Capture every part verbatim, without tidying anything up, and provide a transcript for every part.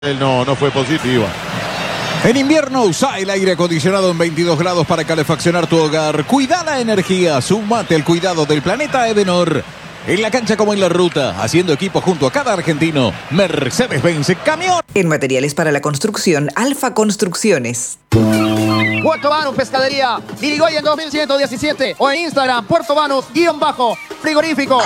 No, no fue positiva. En invierno usa el aire acondicionado en veintidós grados para calefaccionar tu hogar. Cuida la energía, sumate al cuidado del planeta Edenor. En la cancha como en la ruta, haciendo equipo junto a cada argentino. Mercedes-Benz Camión. En materiales para la construcción, Alfa Construcciones. Puerto Banús Pescadería, Irigoyen dos mil ciento diecisiete o en Instagram, Puerto Banús, guión bajo, frigorífico.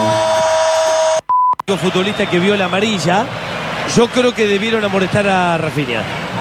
Futbolista que vio la amarilla, yo creo que debieron amonestar a Rafinha.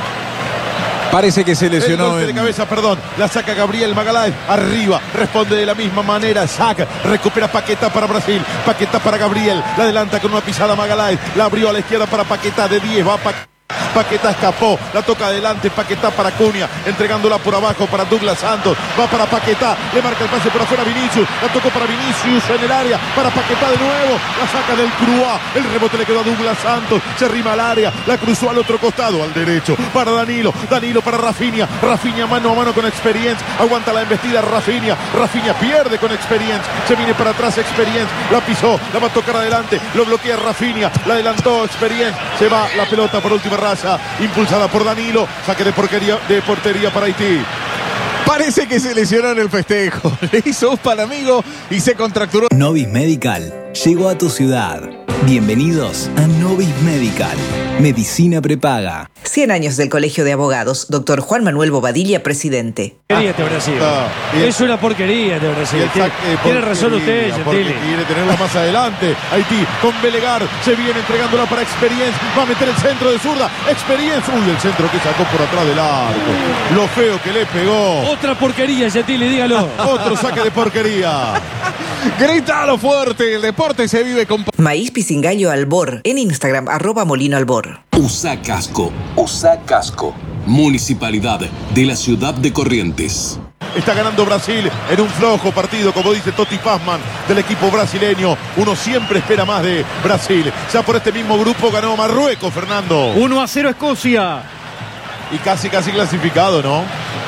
Parece que se lesionó. El golpe de en... cabeza, perdón. La saca Gabriel Magalhães. Arriba. Responde de la misma manera. Saca. Recupera Paquetá para Brasil. Paquetá para Gabriel. La adelanta con una pisada Magalhães. La abrió a la izquierda para Paquetá. De diez. Va Paquetá. Paquetá escapó, la toca adelante, Paquetá para Cunha, entregándola por abajo para Douglas Santos, va para Paquetá, le marca el pase por afuera Vinicius, la tocó para Vinicius en el área, para Paquetá de nuevo, la saca del Crua, el rebote le quedó a Douglas Santos, se arrima al área, la cruzó al otro costado, al derecho, para Danilo, Danilo para Rafinha, Rafinha mano a mano con Experience, aguanta la embestida Rafinha, Rafinha pierde con Experience, se viene para atrás Experience, la pisó, la va a tocar adelante, lo bloquea Rafinha, la adelantó Experience, se va la pelota por última raza, impulsada por Danilo, saque de porquería, de portería para Haití. Parece que se lesionó en el festejo. Le hizo un para amigo y se contracturó. Novis Medical llegó a tu ciudad. Bienvenidos a Novis Medical. Medicina prepaga. cien años del Colegio de Abogados. Doctor Juan Manuel Bobadilla, presidente. Porquería este Brasil. Ah, es una porquería este Brasil. Tiene, tiene razón usted, porque Gentili. quiere tenerla más adelante. Haití con Belegar se viene entregándola para Experience. Va a meter el centro de zurda. Experience. Uy, el centro que sacó por atrás del arco. Lo feo que le pegó. Otra porquería, Gentili, dígalo. Otro saque de porquería. Grítalo fuerte. El deporte se vive con... Maíz Pisingallo Albor. En Instagram, arroba Molino Albor. Usa Casco. Usa Casco. Municipalidad de la ciudad de Corrientes. Está ganando Brasil en un flojo partido, como dice Totti Pazman, del equipo brasileño. Uno siempre espera más de Brasil. Ya por este mismo grupo ganó Marruecos, Fernando. uno a cero Escocia. Y casi, casi clasificado, ¿no?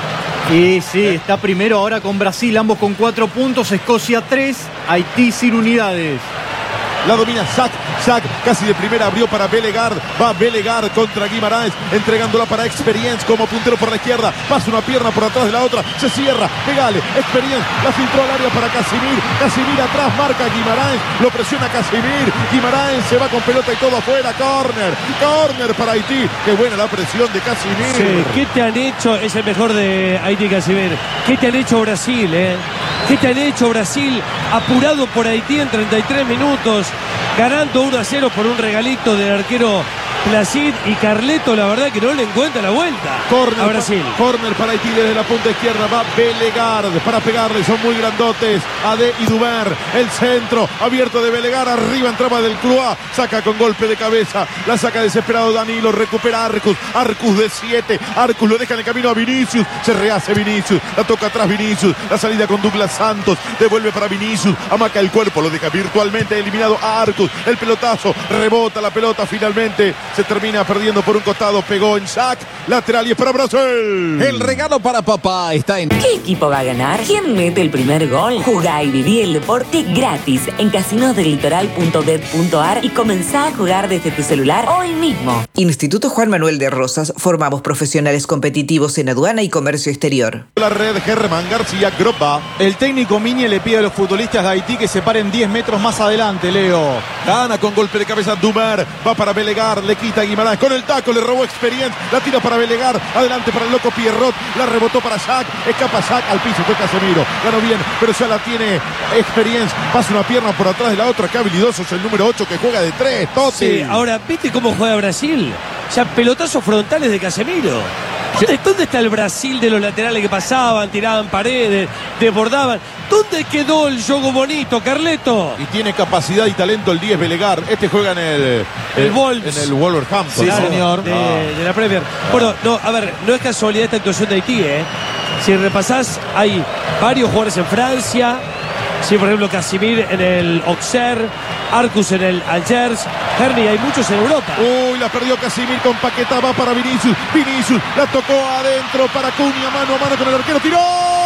Y sí, está primero ahora con Brasil, ambos con cuatro puntos. Escocia tres, Haití sin unidades. La domina Sac, Sac casi de primera abrió para Belegar, va Belegar contra Guimarães, entregándola para Experience como puntero por la izquierda, pasa una pierna por atrás de la otra, se cierra, pegale, Experience, la filtró al área para Casimir, Casimir atrás, marca Guimarães, lo presiona Casimir, Guimarães se va con pelota y todo afuera, córner, córner para Haití, qué buena la presión de Casimir. Sí, ¿qué te han hecho? Es el mejor de Haití, Casimir. ¿Qué te han hecho Brasil, eh? ¿Qué te han hecho Brasil? Apurado por Haití en treinta y tres minutos, ganando uno a cero por un regalito del arquero Placid, y Carleto, la verdad que no le encuentra la vuelta Corner a Brasil. Pa, corner para Haití desde la punta izquierda, va Belegar para pegarle, son muy grandotes, Ade y Duber, el centro abierto de Belegar, arriba entraba del Crua, saca con golpe de cabeza, la saca desesperado Danilo, recupera Arcus, Arcus de siete, Arcus lo deja en el camino a Vinicius, se rehace Vinicius, la toca atrás Vinicius, la salida con Douglas Santos, devuelve para Vinicius, amaca el cuerpo, lo deja virtualmente eliminado a Arcus, el pelotazo, rebota la pelota finalmente, se termina perdiendo por un costado, pegó en Sac, lateral y es para Brasil. El regalo para papá está en... ¿Qué equipo va a ganar? ¿Quién mete el primer gol? Jugá y viví el deporte gratis en casinos del litoral punto bet punto ar y comenzá a jugar desde tu celular hoy mismo. Instituto Juan Manuel de Rosas. Formamos profesionales competitivos en aduana y comercio exterior. La red Germán García Gropa. El técnico Miñe le pide a los futbolistas de Haití que se paren diez metros más adelante, Leo. Gana con golpe de cabeza Dumer, va para Belegar, le quita a Guimarães, con el taco le robó Experience, la tira para Belegar, adelante para el loco Pierrot, la rebotó para Sac, escapa Sac, al piso fue Casemiro, ganó bien, pero ya la tiene Experience, pasa una pierna por atrás de la otra, qué habilidoso es el número ocho que juega de tres, Totti. Sí, ahora, ¿viste cómo juega Brasil? Ya pelotazos frontales de Casemiro. ¿Dónde, ¿Dónde está el Brasil de los laterales que pasaban, tiraban paredes, desbordaban? ¿Dónde quedó el juego bonito, Carleto? Y tiene capacidad y talento el diez Belegar. Este juega en el, el Wolves. En el Wolverhampton. Sí, ¿no? señor. De, ah. de la Premier. Ah. Bueno, no, a ver, no es casualidad esta actuación de Haití, ¿eh? Si repasás, hay varios jugadores en Francia. Sí, por ejemplo, Casimir en el Auxerre, Arcus en el Angers, Herni, hay muchos en Europa. Uy, la perdió Casimir con Paquetá, va para Vinicius, Vinicius, la tocó adentro para Cunha, mano a mano con el arquero, tiró.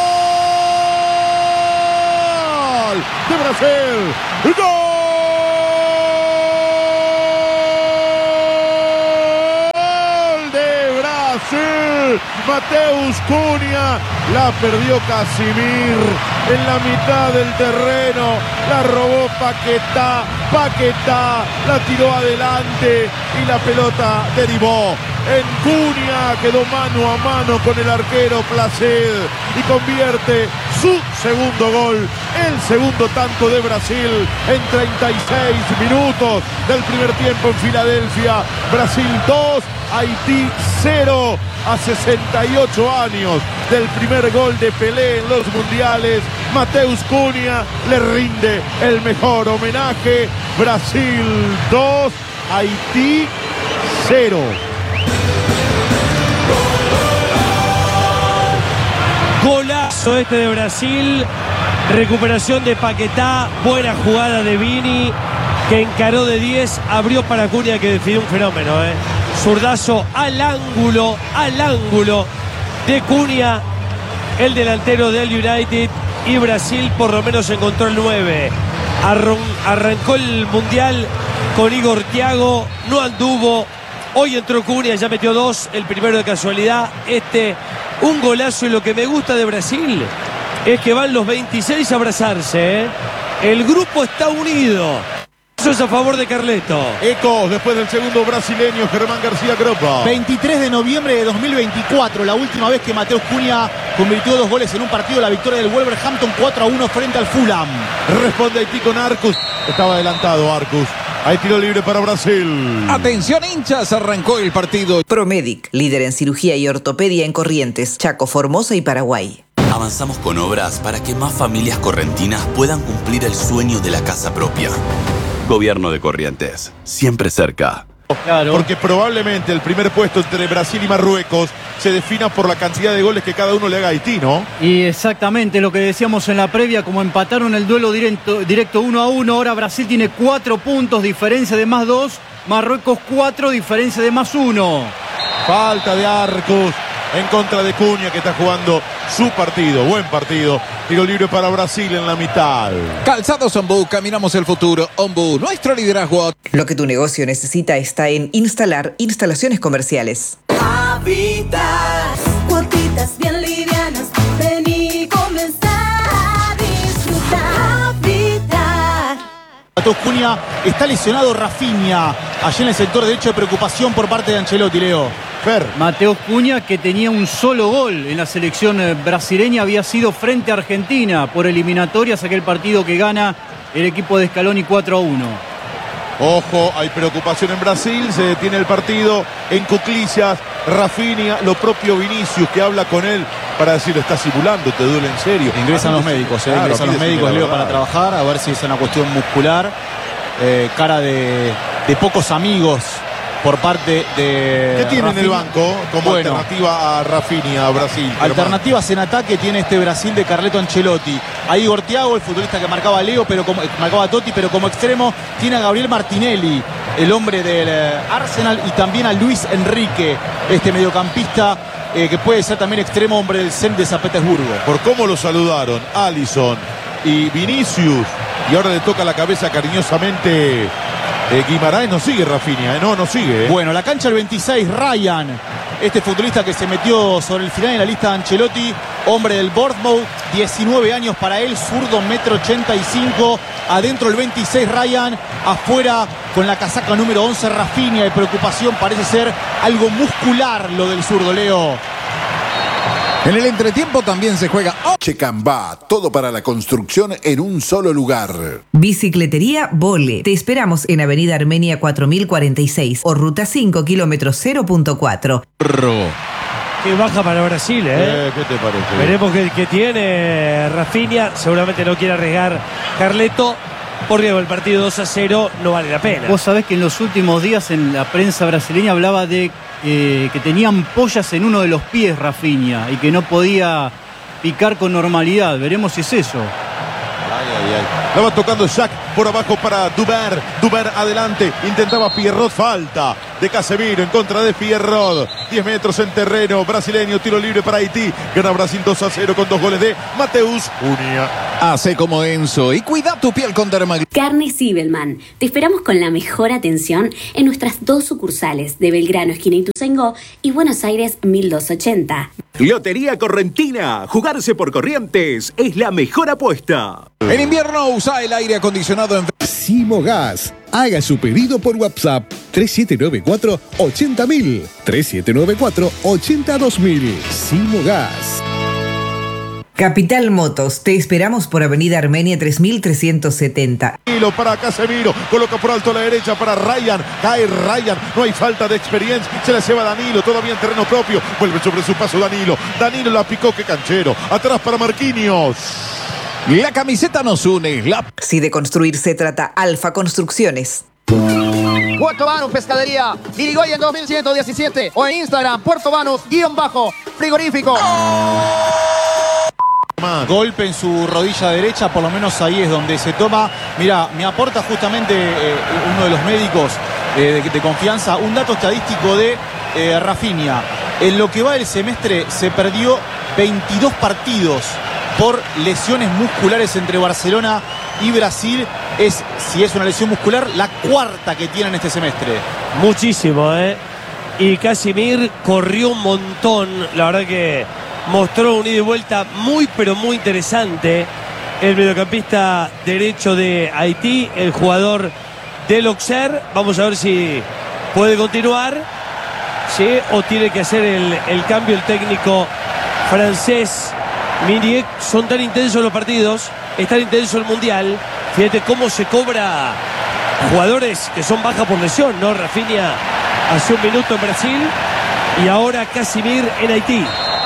¡Gol! De Brasil, ¡gol! Brasil. Mateus Cunha la perdió Casimir en la mitad del terreno. La robó Paquetá. Paquetá la tiró adelante y la pelota derivó en Cunha. Quedó mano a mano con el arquero Placid y convierte su segundo gol, el segundo tanto de Brasil en treinta y seis minutos del primer tiempo en Filadelfia. Brasil dos, Haití cero. A sesenta y ocho años del primer gol de Pelé en los mundiales, Mateus Cunha le rinde el mejor homenaje. Brasil dos, Haití cero. Golazo este de Brasil. Recuperación de Paquetá. Buena jugada de Vini, que encaró de diez. Abrió para Cunha, que definió un fenómeno, ¿eh? Zurdazo al ángulo, al ángulo de Cunha, el delantero del United. Y Brasil por lo menos encontró el nueve. Arron, arrancó el Mundial con Igor Thiago. No anduvo. Hoy entró Cunha, ya metió dos. El primero de casualidad. Este, un golazo. Y lo que me gusta de Brasil es que van los veintiséis a abrazarse, ¿eh? El grupo está unido. Eso es a favor de Carleto. Ecos después del segundo brasileño, Germán García Gropa. veintitrés de noviembre de dos mil veinticuatro, la última vez que Mateus Cunha convirtió dos goles en un partido, la victoria del Wolverhampton cuatro a uno frente al Fulham. Responde Haití con Arcus. Estaba adelantado Arcus. Hay tiro libre para Brasil. Atención, hinchas, arrancó el partido. Promedic, líder en cirugía y ortopedia en Corrientes, Chaco, Formosa y Paraguay. Avanzamos con obras para que más familias correntinas puedan cumplir el sueño de la casa propia. Gobierno de Corrientes, siempre cerca. Claro. Porque probablemente el primer puesto entre Brasil y Marruecos se defina por la cantidad de goles que cada uno le haga a Haití, ¿no? Y exactamente lo que decíamos en la previa, como empataron el duelo directo, directo uno a uno, ahora Brasil tiene cuatro puntos, diferencia de más dos, Marruecos cuatro, diferencia de más uno. Falta de Arcus en contra de Cunha, que está jugando su partido, buen partido. Tiro libre para Brasil en la mitad. Calzados Ombú, caminamos el futuro. Ombú, nuestro liderazgo. Lo que tu negocio necesita está en Instalar Instalaciones Comerciales. Habitat, cuotitas bien livianas, ven y comenzar a disfrutar. Habitat. Mateus Cunha, está lesionado Rafinha, allí en el sector derecho, de preocupación por parte de Ancelotti, Leo. Fer. Mateus Cunha, que tenía un solo gol en la selección brasileña, había sido frente a Argentina por eliminatorias, aquel partido que gana el equipo de Scaloni cuatro a uno. Ojo, hay preocupación en Brasil, se detiene el partido en cuclillas. Rafinha, lo propio Vinicius, que habla con él para decirle, está simulando, te duele en serio. Ingresan los médicos, eh, claro, ingresan los médicos, Leo, para trabajar, a ver si es una cuestión muscular. Eh, cara de, de pocos amigos por parte de ¿Qué tiene Rafinha en el banco como bueno, alternativa a Rafinha, a Brasil? Alternativas en ataque tiene este Brasil de Carleto Ancelotti. A Igor Thiago, el futbolista que marcaba a Leo, pero como, marcaba a Totti, pero como extremo tiene a Gabriel Martinelli, el hombre del eh, Arsenal, y también a Luis Enrique, este mediocampista eh, que puede ser también extremo, hombre del Zenit de San Petersburgo. Por cómo lo saludaron Alisson y Vinicius, y ahora le toca la cabeza cariñosamente eh, Guimaraes. No sigue Rafinha, eh, no, no sigue. Eh. Bueno, la cancha el veintiséis, Ryan, este futbolista que se metió sobre el final en la lista de Ancelotti, hombre del Bournemouth, diecinueve años para él, zurdo, metro ochenta y cinco, adentro el veintiséis Ryan, afuera con la casaca número once Rafinha. De preocupación, parece ser algo muscular lo del zurdo, Leo. En el entretiempo también se juega Checambá, todo para la construcción en un solo lugar. Bicicletería Vole. Te esperamos en Avenida Armenia cuatro mil cuarenta y seis o Ruta cinco, kilómetro cero punto cuatro. Que baja para Brasil, ¿eh? eh ¿Qué te parece? Veremos qué, qué tiene Rafinha. Seguramente no quiere arriesgar Carleto, porque el partido dos a cero no vale la pena. Vos sabés que en los últimos días en la prensa brasileña hablaba de eh, que tenía ampollas en uno de los pies Rafinha y que no podía picar con normalidad. Veremos si es eso. Ay, ay, ay. La va tocando Jack por abajo para Duber. Duber adelante. Intentaba Pierrot. Falta de Casemiro en contra de Pierrot. diez metros en terreno brasileño. Tiro libre para Haití. Gana Brasil dos a cero con dos goles de Mateus Cunha. Hace como Enzo y cuida tu piel con Dermagliss. Carnes Zibelman. Te esperamos con la mejor atención en nuestras dos sucursales de Belgrano, esquina Ituzaingó, y Buenos Aires mil doscientos ochenta. Lotería Correntina. Jugarse por Corrientes es la mejor apuesta. En invierno usa el aire acondicionado en Simogas. Haga su pedido por WhatsApp tres siete nueve cuatro ochenta mil. tres siete nueve cuatro ochenta dos mil. Simogas. Capital Motos, te esperamos por Avenida Armenia tres mil trescientos setenta. Danilo para Casemiro, coloca por alto a la derecha para Ryan, cae Ryan, no hay falta de experiencia, se la lleva Danilo, todavía en terreno propio, vuelve sobre su paso Danilo, Danilo la picó, que canchero, atrás para Marquinhos. La camiseta nos une. La... Si de construir se trata, Alfa Construcciones. Puerto Banus Pescadería, Dirigoyen dos mil ciento diecisiete o en Instagram, Puerto Banus, guión bajo, frigorífico. Golpe en su rodilla derecha, por lo menos ahí es donde se toma. Mira, me aporta justamente eh, uno de los médicos eh, de, de confianza un dato estadístico de eh, Rafinha. En lo que va del semestre se perdió veintidós partidos por lesiones musculares entre Barcelona y Brasil. Es, si es una lesión muscular, la cuarta que tiene en este semestre. Muchísimo, ¿eh? Y Casimir corrió un montón. La verdad que mostró un ida y vuelta muy, pero muy interesante. El mediocampista derecho de Haití, el jugador del Auxerre. Vamos a ver si puede continuar, ¿sí? O tiene que hacer el, el cambio el técnico francés. Minier, son tan intensos los partidos, es tan intenso el Mundial. Fíjate cómo se cobra jugadores que son baja por lesión, ¿no? Rafinha hace un minuto en Brasil y ahora Casimir en Haití.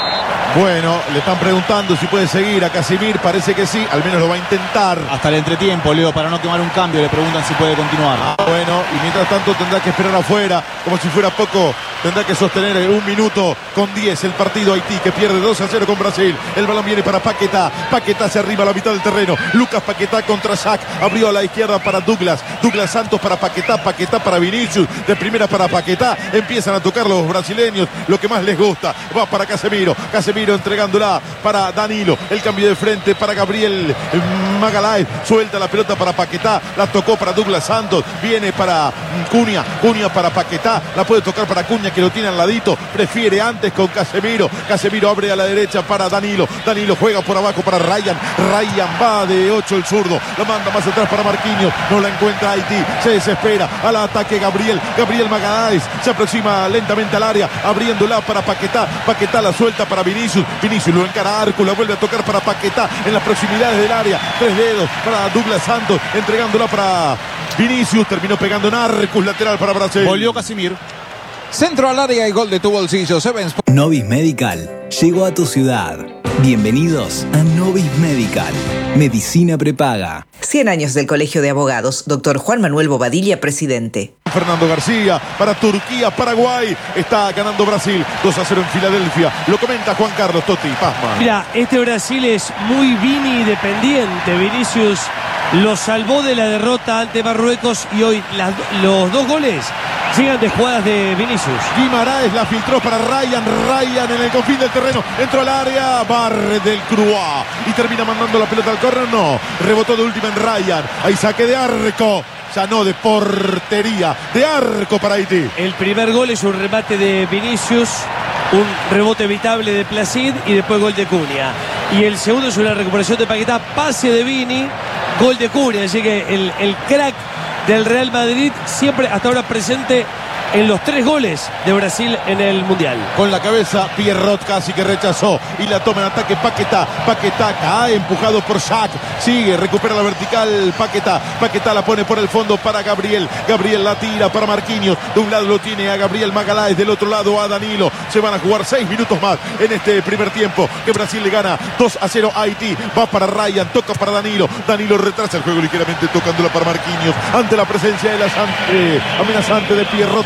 Bueno, le están preguntando si puede seguir a Casimir, parece que sí, al menos lo va a intentar. Hasta el entretiempo, Leo, para no quemar un cambio, le preguntan si puede continuar. Ah, bueno, y mientras tanto tendrá que esperar afuera, como si fuera poco, tendrá que sostener un minuto con diez el partido Haití, que pierde dos a cero con Brasil. El balón viene para Paquetá, Paquetá hacia arriba a la mitad del terreno, Lucas Paquetá contra Shaq, abrió a la izquierda para Douglas, Douglas Santos para Paquetá, Paquetá para Vinicius, de primera para Paquetá, empiezan a tocar los brasileños, lo que más les gusta, va para Casemiro, Casemiro entregándola para Danilo, el cambio de frente para Gabriel Magalhaes, suelta la pelota para Paquetá, la tocó para Douglas Santos, viene para Cunha, Cunha para Paquetá, la puede tocar para Cunha que lo tiene al ladito, prefiere antes con Casemiro, Casemiro abre a la derecha para Danilo, Danilo juega por abajo para Ryan, Ryan va de ocho el zurdo, la manda más atrás para Marquinhos, no la encuentra Haití, se desespera, al ataque Gabriel, Gabriel Magalhaes, se aproxima lentamente al área, abriéndola para Paquetá, Paquetá la suelta para Vinicius, Vinicius lo encara a Arco, la vuelve a tocar para Paquetá en las proximidades del área, tres dedos para Douglas Santos, entregándola para Vinicius, terminó pegando en Arcus, lateral para Brasil. Volvió Casimir. Centro al área y gol de tu bolsillo. Seven Sport. Novis Medical llegó a tu ciudad. Bienvenidos a Novis Medical. Medicina prepaga. cien años del Colegio de Abogados. Doctor Juan Manuel Bobadilla, presidente. Fernando García para Turquía, Paraguay. Está ganando Brasil dos a cero en Filadelfia. Lo comenta Juan Carlos Totti. Pasma. Mira, este Brasil es muy Vini dependiente. Vinicius lo salvó de la derrota ante Marruecos y hoy las, los dos goles llegan de jugadas de Vinicius. Guimaraes la filtró para Ryan. Ryan en el confín del terreno. Entró al área. Barre del Croix. Y termina mandando la pelota al córner. No. Rebotó de última en Ryan. Hay saque de arco. Ya no de portería. De arco para Haití. El primer gol es un remate de Vinicius. Un rebote evitable de Placid y después gol de Cunha. Y el segundo es una recuperación de Paquetá. Pase de Vini. Gol de Cunha. Así que el, el crack del Real Madrid siempre hasta ahora presente en los tres goles de Brasil en el Mundial. Con la cabeza Pierrot casi que rechazó y la toma en ataque Paquetá. Paquetá cae empujado por Shaq. Sigue, recupera la vertical Paquetá. Paquetá la pone por el fondo para Gabriel. Gabriel la tira para Marquinhos. De un lado lo tiene a Gabriel Magalhaes, del otro lado a Danilo. Se van a jugar seis minutos más en este primer tiempo que Brasil le gana dos a cero a Haití. Va para Ryan, toca para Danilo. Danilo retrasa el juego ligeramente tocándola para Marquinhos. Ante la presencia de la eh, amenazante de Pierrot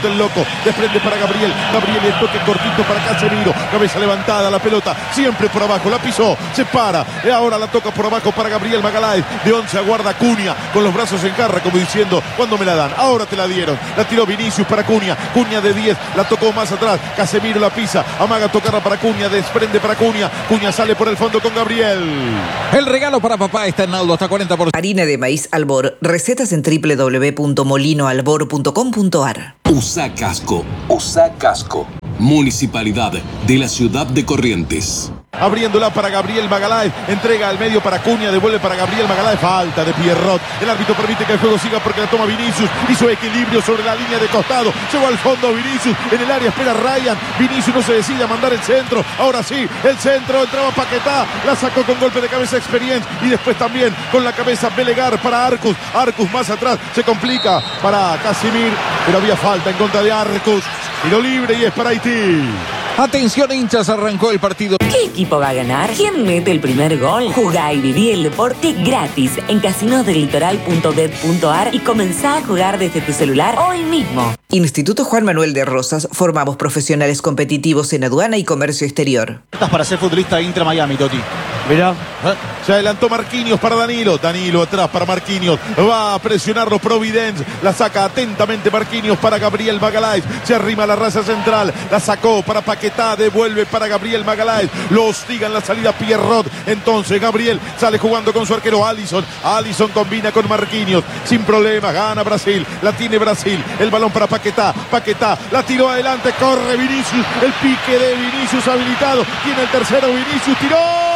el loco. Desprende para Gabriel. Gabriel el toque cortito para Casemiro. Cabeza levantada, la pelota siempre por abajo. La pisó, se para. Y ahora la toca por abajo para Gabriel Magalhães. De once aguarda Cunha con los brazos en garra, como diciendo, ¿cuándo me la dan? Ahora te la dieron. La tiró Vinicius para Cunha. Cunha de diez, la tocó más atrás. Casemiro la pisa. Amaga tocarla para Cunha. Desprende para Cunha. Cunha sale por el fondo con Gabriel. El regalo para papá está en Aldo hasta cuarenta por ciento. Harina de maíz Albor. Recetas en doble u doble u doble u punto molino albor punto com punto ar. Usa casco. Usa casco. Municipalidad de la ciudad de Corrientes. Abriéndola para Gabriel Magalhães, entrega al medio para Cunha, devuelve para Gabriel Magalhães, falta de Pierrot. El árbitro permite que el juego siga porque la toma Vinicius, hizo equilibrio sobre la línea de costado, llegó al fondo Vinicius, en el área espera Ryan, Vinicius no se decide a mandar el centro, ahora sí, el centro, entraba Paquetá, la sacó con golpe de cabeza Experience y después también con la cabeza Belegar para Arcus, Arcus más atrás, se complica para Casimir, pero había falta en contra de Arcus, tiro libre y es para Haití. Atención hinchas, arrancó el partido. ¿Qué equipo va a ganar? ¿Quién mete el primer gol? Jugá y viví el deporte gratis en casinos del litoral punto bet punto ar y comenzá a jugar desde tu celular hoy mismo. Instituto Juan Manuel de Rosas, formamos profesionales competitivos en aduana y comercio exterior. Estás para ser futbolista de Inter Miami, Toti. Mirá. Se adelantó Marquinhos para Danilo. Danilo atrás para Marquinhos. Va a presionarlo Providence. La saca atentamente Marquinhos para Gabriel Magalhães. Se arrima a la raza central. La sacó para Paquetá. Devuelve para Gabriel Magalhães. Lo hostiga en la salida Pierrot. Entonces Gabriel sale jugando con su arquero Alisson. Alisson combina con Marquinhos. Sin problema. Gana Brasil. La tiene Brasil. El balón para Paquetá. Paquetá la tiró adelante. Corre Vinicius. El pique de Vinicius habilitado. Tiene el tercero Vinicius. Tiró.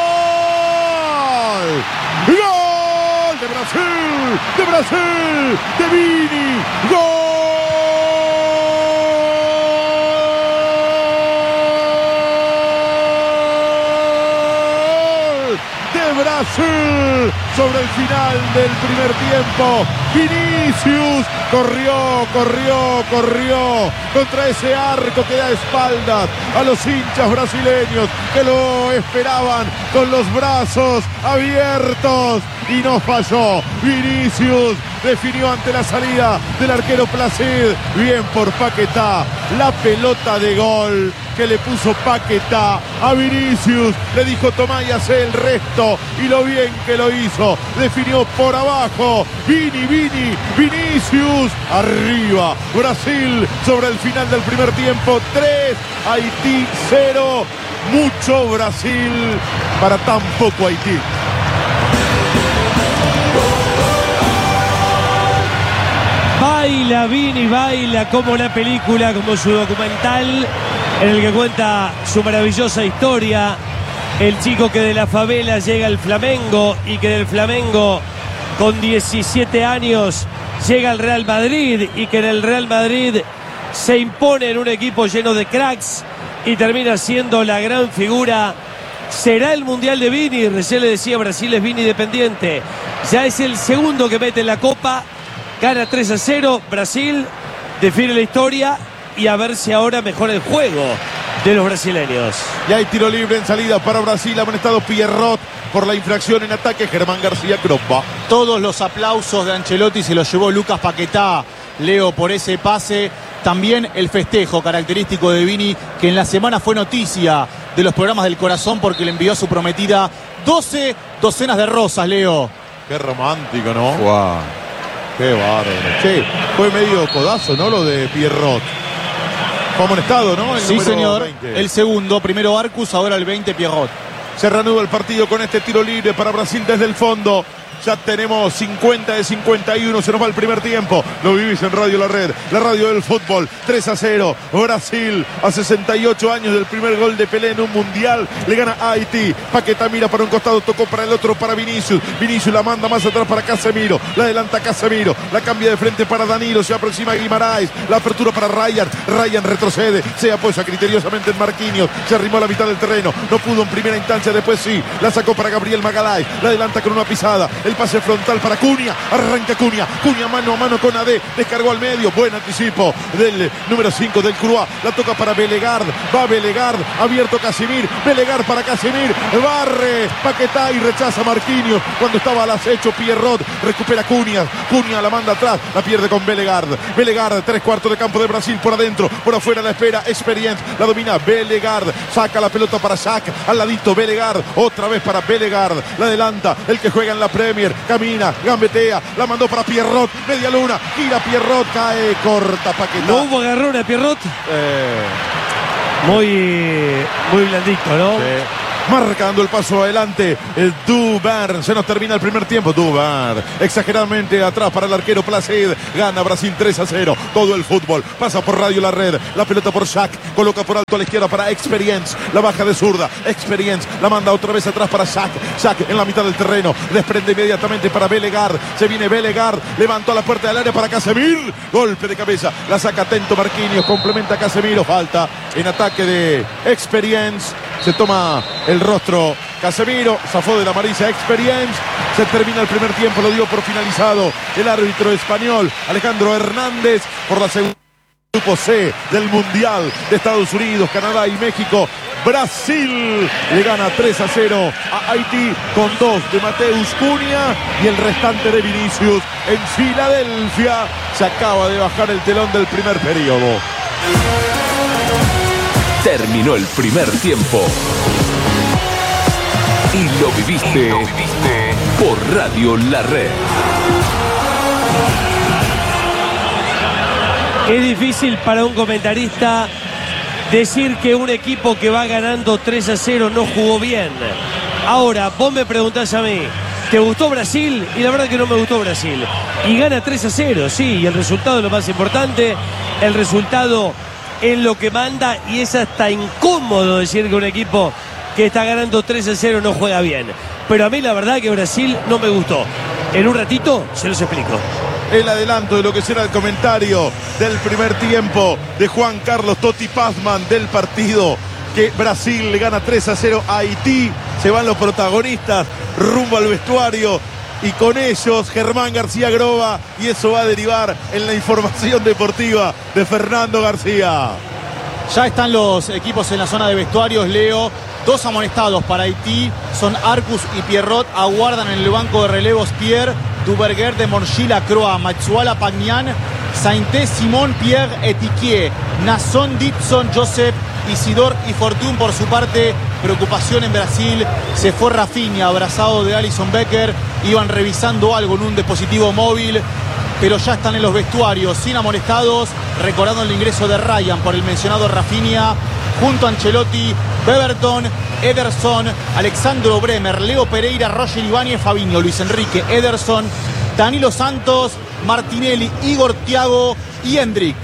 ¡Gol de Brasil! ¡De Brasil! ¡De Vini! ¡Gol! ¡De Brasil! Sobre el final del primer tiempo, Vinicius corrió, corrió, corrió contra ese arco que da espaldas a los hinchas brasileños que lo esperaban con los brazos abiertos y no falló. Vinicius definió ante la salida del arquero Placid. Bien por Paquetá, la pelota de gol que le puso Paquetá a Vinicius, le dijo tomá y hacé el resto, y lo bien que lo hizo, definió por abajo, Vini, Vini, Vinicius, arriba, Brasil sobre el final del primer tiempo, tres, Haití cero, mucho Brasil para tan poco Haití. Baila Vini, baila como la película, como su documental en el que cuenta su maravillosa historia. El chico que de la favela llega al Flamengo y que del Flamengo con diecisiete años llega al Real Madrid y que en el Real Madrid se impone en un equipo lleno de cracks y termina siendo la gran figura. Será el Mundial de Vini, recién le decía, Brasil es Vini dependiente. Ya es el segundo que mete en la Copa, gana tres a cero, Brasil define la historia y a ver si ahora mejora el juego de los brasileños. Y hay tiro libre en salida para Brasil, amonestado Pierrot por la infracción en ataque, Germán García Croppa. Todos los aplausos de Ancelotti se los llevó Lucas Paquetá, Leo, por ese pase. También el festejo característico de Vini, que en la semana fue noticia de los programas del corazón porque le envió a su prometida doce docenas de rosas, Leo. Qué romántico, ¿no? Wow. Qué bárbaro. Che, fue medio codazo, ¿no? Lo de Pierrot. Fue amonestado, ¿no? El sí, señor. veinte. El segundo, primero Arcus, ahora el veinte Pierrot. Se reanuda el partido con este tiro libre para Brasil desde el fondo. Ya tenemos cincuenta de cincuenta y uno, se nos va el primer tiempo. Lo vivís en Radio La Red, la radio del fútbol. tres a cero, Brasil a sesenta y ocho años del primer gol de Pelé en un mundial. Le gana a Haití. Paquetá mira para un costado, tocó para el otro para Vinicius. Vinicius la manda más atrás para Casemiro. La adelanta Casemiro, la cambia de frente para Danilo. Se aproxima a Guimaraes. La apertura para Ryan. Ryan retrocede, se apoya criteriosamente en Marquinhos. Se arrimó a la mitad del terreno. No pudo en primera instancia, después sí. La sacó para Gabriel Magalhães. La adelanta con una pisada. El El pase frontal para Cunha. Arranca Cunha. Cunha mano a mano con A D. Descargó al medio. Buen anticipo del número cinco del Croix. La toca para Belegard. Va Belegard. Abierto Casemir. Belegard para Casemir. Barre Paquetá y rechaza Marquinhos. Cuando estaba al acecho Pierrot. Recupera Cunha. Cunha la manda atrás. La pierde con Belegard. Belegard. Tres cuartos de campo de Brasil por adentro. Por afuera la espera. Experience. La domina Belegard. Saca la pelota para Shaq. Al ladito Belegard. Otra vez para Belegard. La adelanta. El que juega en la Premier. Camina. Gambetea. La mandó para Pierrot. Media luna. Gira Pierrot. Cae. Corta Paquetá. ¿No hubo agarrón a Pierrot? Eh... Muy, muy blandito, ¿no? Sí. Marcando el paso adelante, el Dubar. Se nos termina el primer tiempo. Dubar, exageradamente atrás para el arquero Placid. Gana Brasil tres a cero. Todo el fútbol pasa por Radio La Red. La pelota por Shaq. Coloca por alto a la izquierda para Experience. La baja de zurda. Experience la manda otra vez atrás para Shaq. Shaq en la mitad del terreno. Desprende inmediatamente para Belegard. Se viene Belegard. Levantó a la puerta del área para Casemir. Golpe de cabeza. La saca atento Marquinhos. Complementa a Casemiro. Falta en ataque de Experience. Se toma el rostro Casemiro, zafó de la amarilla Experience. Se termina el primer tiempo, lo dio por finalizado el árbitro español Alejandro Hernández por la segunda grupo C del Mundial de Estados Unidos, Canadá y México. Brasil le gana tres a cero a Haití con dos de Mateus Cunha y el restante de Vinicius en Filadelfia. Se acaba de bajar el telón del primer periodo. Terminó el primer tiempo. Y lo viviste, y lo viviste por Radio La Red. Es difícil para un comentarista decir que un equipo que va ganando tres a cero no jugó bien. Ahora, vos me preguntás a mí, ¿te gustó Brasil? Y la verdad que no me gustó Brasil. Y gana tres a cero, sí, y el resultado es lo más importante. El resultado es lo que manda y es hasta incómodo decir que un equipo que está ganando tres a cero no juega bien. Pero a mí la verdad que Brasil no me gustó. En un ratito se los explico. El adelanto de lo que será el comentario del primer tiempo de Juan Carlos Totti Pazman del partido, que Brasil le gana tres a cero a Haití. Se van los protagonistas rumbo al vestuario y con ellos Germán García Groba, y eso va a derivar en la información deportiva de Fernando García. Ya están los equipos en la zona de vestuarios, Leo. Dos amonestados para Haití son Arcus y Pierrot. Aguardan en el banco de relevos Pierre, Duverger de Monchila Croix, Matsuala Pagnan, Sainté, Simón, Pierre, Etiquier, Nasson, Ditson, Joseph, Isidor y Fortune. Por su parte, preocupación en Brasil. Se fue Rafinha, abrazado de Alison Becker. Iban revisando algo en un dispositivo móvil, pero ya están en los vestuarios, sin amonestados, recordando el ingreso de Ryan por el mencionado Rafinha, junto a Ancelotti, Beberton, Ederson, Alexandro Bremer, Leo Pereira, Roger Ibáñez, Fabinho, Luis Enrique, Ederson, Danilo Santos, Martinelli, Igor Thiago y Hendrik.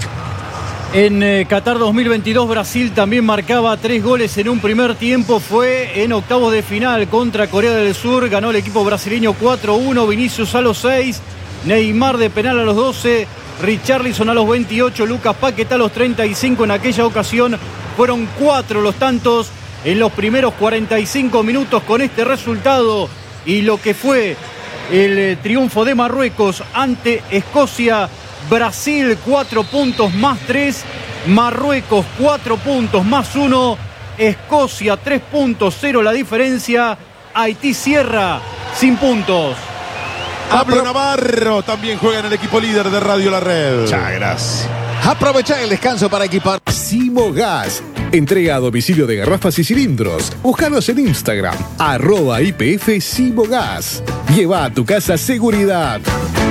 En eh, Qatar dos mil veintidós, Brasil también marcaba tres goles en un primer tiempo. Fue en octavos de final contra Corea del Sur. Ganó el equipo brasileño cuatro uno. Vinicius a los seis. Neymar de penal a los doce. Richarlison a los veintiocho. Lucas Paquetá a los treinta y cinco. En aquella ocasión fueron cuatro los tantos en los primeros cuarenta y cinco minutos. Con este resultado y lo que fue el eh, triunfo de Marruecos ante Escocia, Brasil cuatro puntos más tres, Marruecos cuatro puntos más uno, Escocia tres puntos, cero la diferencia, Haití cierra sin puntos. Pablo Navarro también juega en el equipo líder de Radio La Red. Muchas gracias. Aprovecha el descanso para equipar. Simogas. Entrega a domicilio de garrafas y cilindros. Búscanos en Instagram, arroba I P F Simogas. Lleva a tu casa seguridad.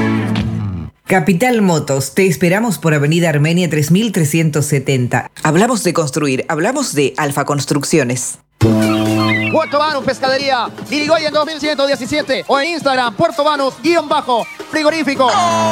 Capital Motos, te esperamos por Avenida Armenia tres mil trescientos setenta. Hablamos de construir, hablamos de Alfa Construcciones. Puerto Banus Pescadería, Irigoyen dos mil ciento diecisiete o en Instagram, Puerto Banus, guión bajo, frigorífico.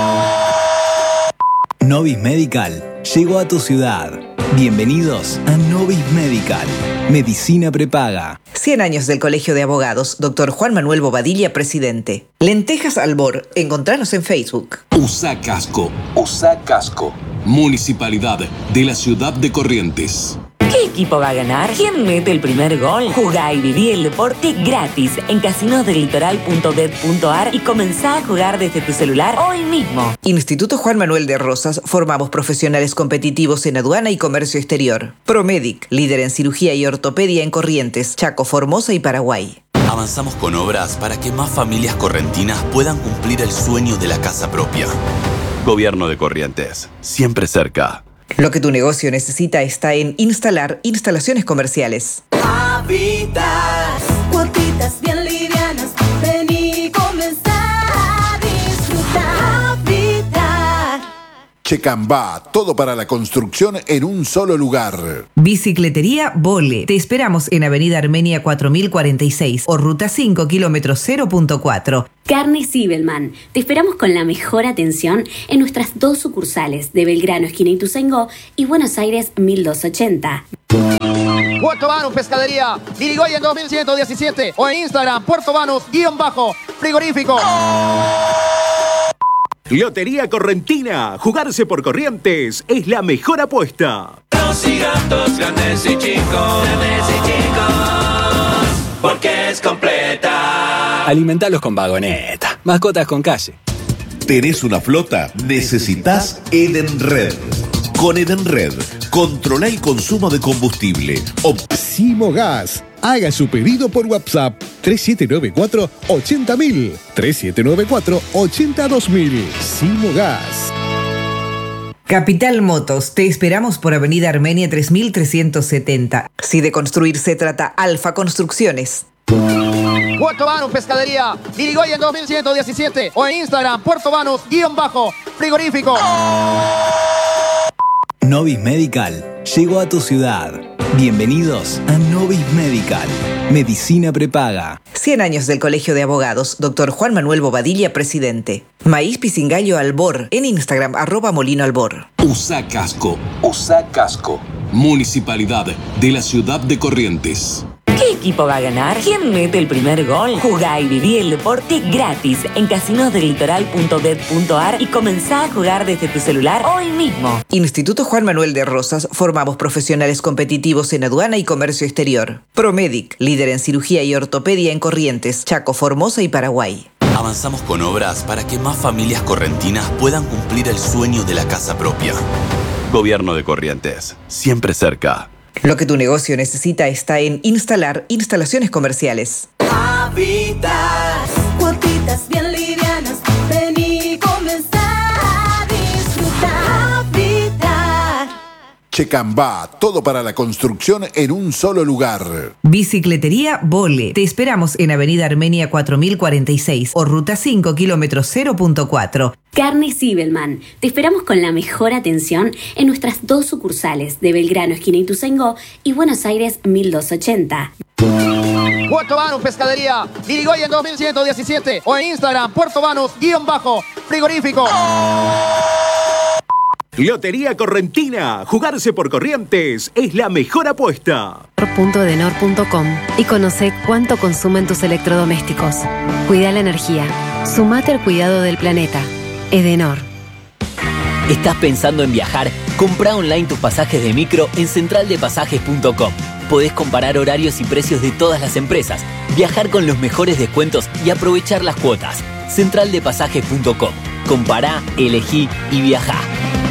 Novis Medical llegó a tu ciudad. Bienvenidos a Novis Medical, medicina prepaga. cien años del Colegio de Abogados, doctor Juan Manuel Bobadilla, presidente. Lentejas Albor, encontranos en Facebook. Usa casco, usa casco. Municipalidad de la Ciudad de Corrientes. ¿Qué equipo va a ganar? ¿Quién mete el primer gol? Jugá y viví el deporte gratis en casinos del litoral punto bet punto ar y comenzá a jugar desde tu celular hoy mismo. Instituto Juan Manuel de Rosas, formamos profesionales competitivos en aduana y comercio exterior. Promedic, líder en cirugía y ortopedia en Corrientes, Chaco, Formosa y Paraguay. Avanzamos con obras para que más familias correntinas puedan cumplir el sueño de la casa propia. Gobierno de Corrientes, siempre cerca. Lo que tu negocio necesita está en instalar instalaciones comerciales. Habitat, cuotitas bien livianas, vení, comenzá a disfrutar. Habitat. Checambá, todo para la construcción en un solo lugar. Bicicletería Vole. Te esperamos en Avenida Armenia cuatro mil cuarenta y seis o Ruta cinco, kilómetro cero punto cuatro. Carne Sibelman. Te esperamos con la mejor atención en nuestras dos sucursales de Belgrano, esquina Ituzaingó, y Buenos Aires mil doscientos ochenta. Puerto Banus Pescadería, Irigoyen dos mil ciento diecisiete o en Instagram, Puerto Banus, guión bajo, frigorífico. Lotería Correntina. Jugarse por Corrientes es la mejor apuesta. Los y gatos, grandes y chicos, grandes y chicos, porque es completa. Alimentalos con Vagoneta. Mascotas con calle. ¿Tenés una flota? Necesitas Edenred. Con Edenred, controla el consumo de combustible. Simogas. Haga su pedido por WhatsApp tres siete nueve cuatro, ochenta mil. tres siete nueve cuatro, ochenta dos mil. Simogas. Capital Motos, te esperamos por Avenida Armenia tres mil trescientos setenta. Si de construir se trata, Alfa Construcciones. Puerto Banus Pescadería, Irigoyen dos mil ciento diecisiete o en Instagram, Puerto Banus, guión bajo, frigorífico. Novis Medical llegó a tu ciudad. Bienvenidos a Novis Medical, medicina prepaga. cien años del Colegio de Abogados, doctor Juan Manuel Bobadilla, presidente. Maíz Pisingallo Albor, en Instagram, arroba Molino Albor. Usa casco, usa casco. Municipalidad de la ciudad de Corrientes. ¿Qué equipo va a ganar? ¿Quién mete el primer gol? Jugá y viví el deporte gratis en casinos del litoral punto bet punto ar y comenzá a jugar desde tu celular hoy mismo. Instituto Juan Manuel de Rosas, formamos profesionales competitivos en aduana y comercio exterior. Promedic, líder en cirugía y ortopedia en Corrientes, Chaco, Formosa y Paraguay. Avanzamos con obras para que más familias correntinas puedan cumplir el sueño de la casa propia. Gobierno de Corrientes, siempre cerca. Lo que tu negocio necesita está en instalar instalaciones comerciales. Habitat, cuotitas bien livianas, vení, comenzá a disfrutar. Habitat. Checambá, todo para la construcción en un solo lugar. Bicicletería Vole. Te esperamos en Avenida Armenia cuatro mil cuarenta y seis o Ruta cinco, kilómetro cero punto cuatro. Carne Sibelman. Te esperamos con la mejor atención en nuestras dos sucursales de Belgrano, esquina Ituzaingó, y Buenos Aires mil doscientos ochenta. Puerto Banus Pescadería, Irigoyen dos mil ciento diecisiete o en Instagram, Puerto Banus, guión bajo, frigorífico. Lotería Correntina. Jugarse por Corrientes es la mejor apuesta. punto edenor punto com y conoce cuánto consumen tus electrodomésticos. Cuida la energía. Sumate al cuidado del planeta. Edenor. ¿Estás pensando en viajar? Comprá online tus pasajes de micro en central de pasajes punto com. Podés comparar horarios y precios de todas las empresas, viajar con los mejores descuentos y aprovechar las cuotas. central de pasajes punto com. Compará, elegí y viajá.